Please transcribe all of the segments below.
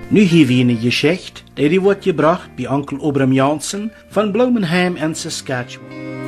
Nu hier wie eine Geschichte, die wordt gebracht bij Onkel Obram Jansen van Bloemenheim in Saskatchewan.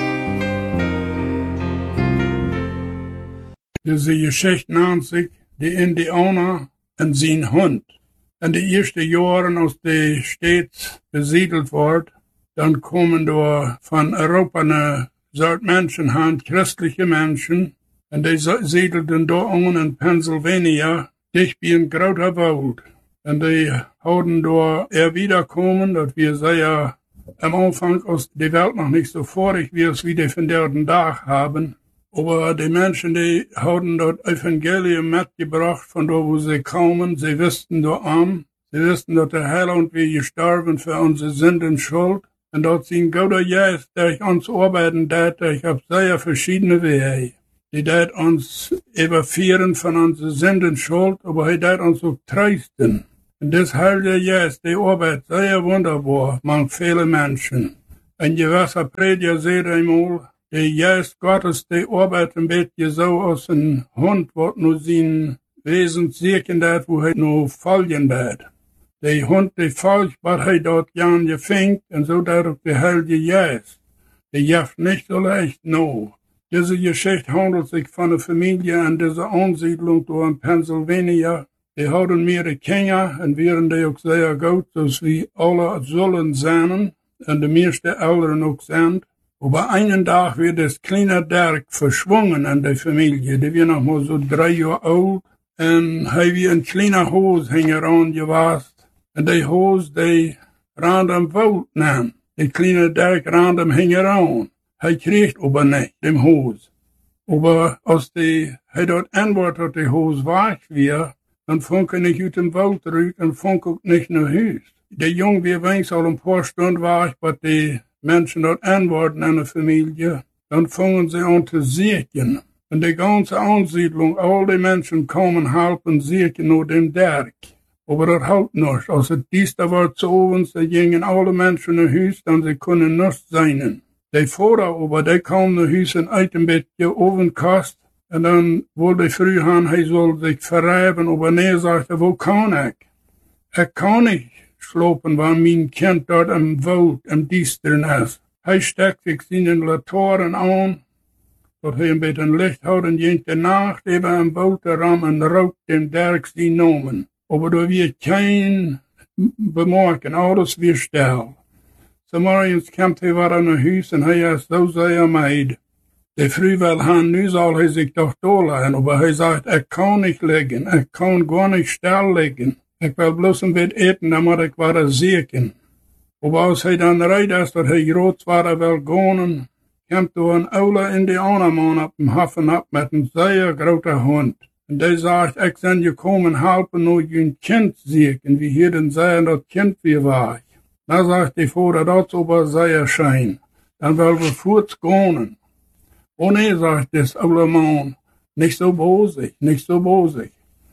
Diese Geschichte nennt sich die Indianer und sein Hund. In die ersten Jahren, als die Stadt besiedelt wird, dann kommen da von Europa eine Sorte Menschen hin, christliche Menschen, und die siedelten da an in Pennsylvania, dicht bei ein großer Wald. Und die haben da wiederkommen, dass wir sehr am Anfang aus der Welt noch nicht so vorig wie es wieder von der Tag haben. Aber die Menschen, die haben das Evangelium mitgebracht, von da wo sie kommen. Sie wussten da sie wussten, dass der Heiland wir gestorben für unsere Sünden schuld. Und dort sind Gott Jesus, der ich uns arbeiten dat, ich hab sehr verschiedene Wege. Die dat uns überführen von unseren Sünden schuld, aber er dat uns auch trösten. Und das Heilige Jesus, die arbeitet sehr wunderbar, man viele Menschen. Ein gewisser Prediger sagt einmal, der Jesus Gottes, die arbeitet ein bisschen so aus ein Hund, wird nur sein Wesen sehen dat, wo er nur folgen dat. Der Hund, der folgt, was er dort gern gefinkt, und so dat auch der Heilige Jesus. Der jaft nicht so leicht no. Diese Geschichte handelt sich von einer Familie an dieser Ansiedlung da in Pennsylvania. Die haben mehrere Kinder und wären die auch sehr gut, dass wir alle sollen sein und die meisten Eltern auch sind. Aber einen Tag wird das kleine Dirk verschwungen an der Familie. Die war noch mal so 3 Jahre alt und er wie ein kleiner Hose hängen gewesen. Und die Hose, die ran am Wald nahm. Die kleine Dirk ran am hängen. Er kriegt aber nicht, dem Hose. Aber als er dort antwortet, die Hose weich wird, dann funk er nicht aus dem Wald zurück und funk auch nicht nach Hus. Der Junge, wie wenigstens all ein paar Stunden war, was die Menschen dort antworten an der Familie, dann fangen sie an zu siechen. Und die ganze Ansiedlung, all die Menschen kommen halten siechen nur dem Dirk. Aber das halt nicht. Als es Dienstag war zu Abends, da gingen alle Menschen nach Hus, dann sie können nicht sein. Die Vater aber, die kamen nach Hus und ein bisschen Ovenkost. Und dann wollte früh haben, er soll sich verreiben, aber nee, sagte, wo kann ich? Ich kann nicht schlafen, weil mein Kind dort im Wald, im Düstern ist. Er steckt sich seine Latoren an, dass er ein bisschen Licht hat und jede Nacht über im Wald herum und raucht dem Dirk die Namen. Aber da wird kein bemerken, alles wird still. So morgens kommt er wieder nach Hus und er ist so sehr müde. Der früh will haben, nu soll er sich doch da legen, aber er sagt, ich kann nicht liegen, ich kann gar nicht still liegen. Ich will bloß ein bisschen essen, damit ich wieder sehen. Aber als er dann reid ist, dass er groß war, will gehen, kommt da ein ouder Indianermann auf dem Hafen ab mit einem sehr großen Hund. Und der sagt, ich bin gekommen, helfen nur ein Kind sehen, wie hier denn sagen, das Kind wie war. Da sagt die Vater, das aber sehr schön. Dann will wir kurz gehen. Oh nee, sagt das oude Mann, nicht so bosig, nicht so bosig.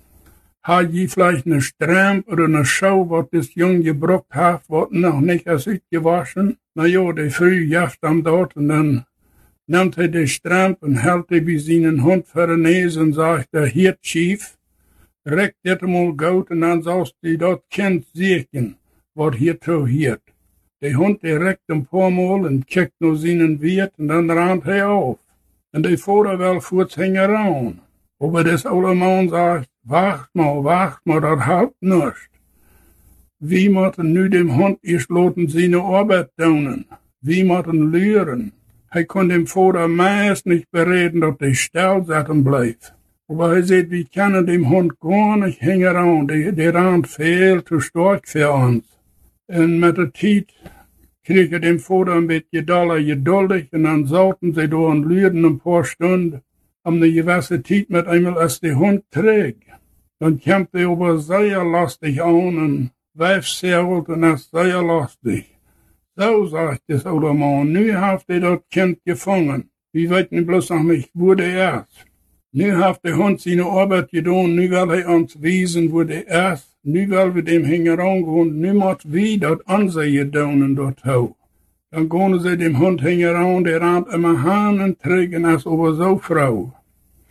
Hat je vielleicht eine Stramp oder eine Schau, was das Junge gebrockt hat, was noch nicht als gewaschen? Na ja, der früh jaft am dort und dann nimmt er die Stramp und hält er wie seinen Hund vor den Nase und sagt, der Hirt Chief, reckt dit mal gut und dann sollst du dort Kind sehen, was hier zu hiert. Der Hund, der reckt ein paar Mal und kickt nur seinen Wirt und dann rannt er auf. Und der Vater will kurz hängen ran. Aber das oude Mann sagt, wacht mal, das halt nicht. Wie müssen nu dem Hund erst loten seine Arbeit tun? Wie müssen lehren? Er kann dem Vater meist nicht bereden, dass der still sitzen bleibt. Aber er sagt, wir können dem Hund gar nicht hängen ran. Der rennt viel zu stark für uns. Und mit der Zeit kriegen dem Vater ein bisschen geduldig und dann sollten sie da und lüden ein paar Stunden um eine gewisse Zeit mit einmal als der Hund trägt. Dann kommt er aber sehr lustig an und weift sehr gut und ist sehr lustig. So, sagt das oude Mann, nu hat er das Kind gefangen. Wir wissen bloß noch nicht, wo der ist. Nu hat der Hund seine Arbeit getan, nu will er uns wiesen, wo der ist. Nu will wir dem hängen rangehen, nu muss wir das ansehen tun dort ho. Dann gehen sie dem Hund hängen ran, der rennt immer hin und trägt als aber so Frau.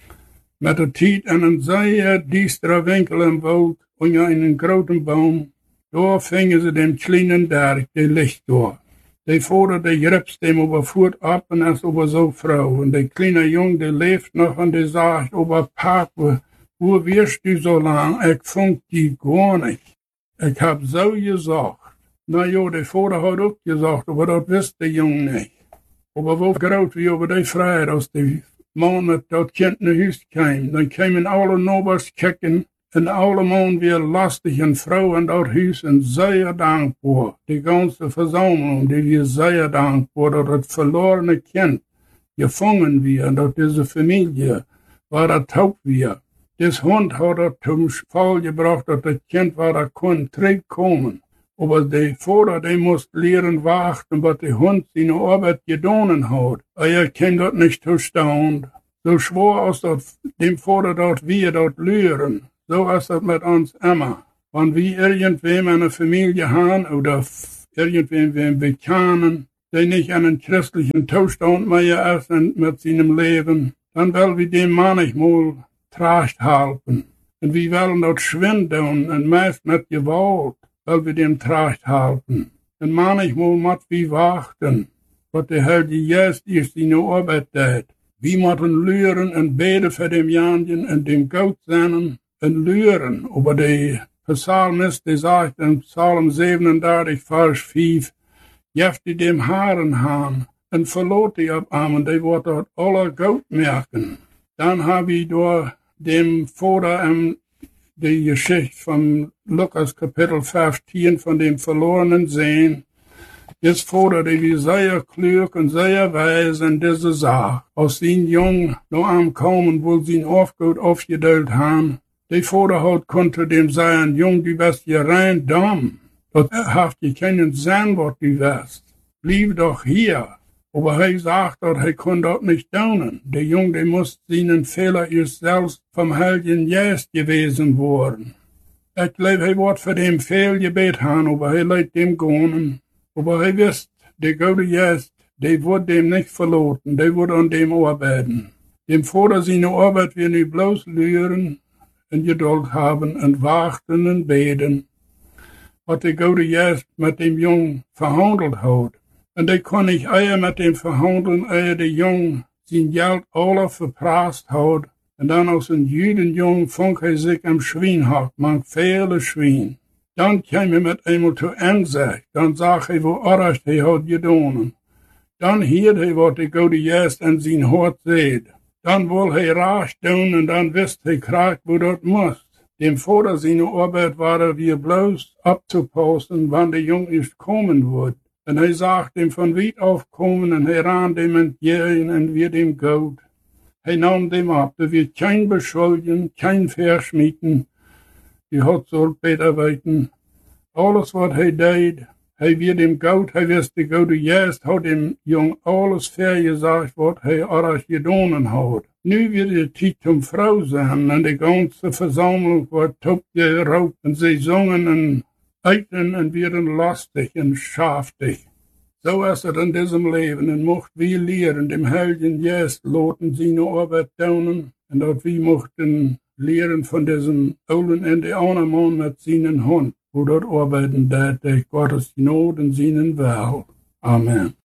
Mit der Zeit an einem sehr düsteren Winkel im Wald, unter einem großen Baum, Da fingen sie dem kleinen Dirk, der Licht da. Der Vater, der gripst dem über Furt ab und ist über so Frau. Und der kleine Junge, der lebt noch und der sagt, aber Papa, wo wirst du so lang? Ich funk die gar nicht. Ich hab so gesagt. Na ja, der Vater hat auch gesagt, aber das wisst der Junge nicht. Aber wo graut wie über die Freiheit, als die Mann mit dat Kind naar huis kwam, dan kwamen alle nobers kijken en alle man weer lastig en vrouw in dat huis en zeer dankbaar. Die ganze Versammlung, die wir zeer dankbaar dat het verlorene Kind gevangen wir en dat diese Familie waar dat taub wir. Des Hund hat dat zum Fall gebracht, dat het Kind waar dat kon terugkomen. Aber der Vater, der muss lernen warten, was der Hund seine Arbeit getan hat. Er kann das nicht verstehen. So schwer als das dem Vater dort wir dort lernen. So ist das mit uns immer. Wenn wir irgendwem eine Familie haben oder irgendwem wir kennen, der nicht einen christlichen Zustand mehr ist mit seinem Leben, dann wollen wir dem manchmal Tracht halten. Und wir wollen dort schwinden und meist mit Gewalt. Weil wir dem Tracht halten. Und manchmal muss wir warten, was der Heilige Geist ist seine Arbeit tät. Wir müssen lernen und beten für dem Janjen und dem Gott sein und lernen. Aber der Psalmist, der sagt in Psalm 37, Vers 5, jeft die dem Haaren haben und verlot die ab Armen, die wird dort alle Gott merken. Dann habe ich durch dem Vater die Geschichte von Lukas Kapitel 15 von dem verlorenen Sehen. Jetzt Vater, der wie sehr klug und sehr weise in diese Sache. Aus den Jungen noch am kommen, wo sie ihn aufgut aufgedellt haben. Der Vater hat konnte dem sagen, Jung, du wirst hier rein dumm. Das haft je keinen Sinn, was du wirst. Blieb doch hier. Aber er sagt, dass er kann das nicht tun. Der Junge, der muss seinen Fehler erst selbst vom Heiligen Geist gewesen worden. Ich glaube, er wird für den Fehlgebet haben, aber er leidt dem gehen. Aber er wisst, der gute Geist, der wird dem nicht verloren, der wird an dem arbeiten. Dem Vater seine Arbeit wir nicht bloß lernen und Geduld haben und warten und beten, was der gute Geist mit dem Jungen verhandelt hat. Und der kann nicht eher mit dem verhandeln, eher der Jung sein Geld alle verprasst hat. Und dann aus einem Judenjungen fand er sich am Schweinhack, man viele Schwein. Dann kam er mit einmal zur Einsicht, dann sah er, wo Arrest er hat getan. Dann hielt er, was der gute Geist an sein Hort sieht. Dann wollte er rasch tun und dann wisst er krack, wo das muss. Dem Vater seine Arbeit war wir bloß abzupassen, wann der Jung ist kommen wird. Und er sagt ihm von weit auf kommen und er ran dem entgegen und wir dem Gott. Er nahm dem ab, er wird kein beschuldigen, kein Verschmieden. Die hat so betarbeiten. Alles, was er deed, er wird dem Gott, er wirst der Gott jetzt, hat dem Jung alles fair gesagt, was er alles getan hat. Nu wird die Zeit zum Frau sein und die ganze Versammlung wird top geraubt und sie singen und eiten und werden lastig und schaftig. So ist es in diesem Leben und mocht wir lehren, dem Heiligen Geist loten seine Arbeit tun und dass wir mochten lehren von diesem Olden und der anderen Mann mit seinen Hund, wo dort arbeiten, der Gottes Not und seinen Will. Amen.